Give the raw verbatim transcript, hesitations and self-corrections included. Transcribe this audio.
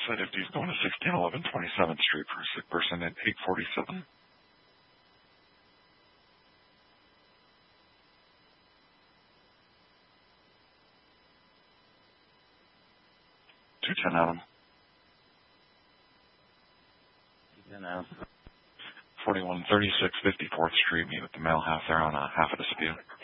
Flight F D is going to sixteen eleven twenty-seventh Street for a sick person at eight forty-seven. two ten Adam. two ten Adam. forty-one thirty-six fifty-fourth Street. Meet with the male half there on a half a dispute.